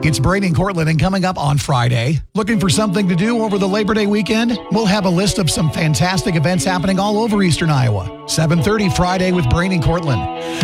It's Brady and Cortland, and coming up on Friday, looking for something to do over the Labor Day weekend? We'll have a list of some fantastic events happening all over Eastern Iowa. 7:30 Friday with Brady and Cortland.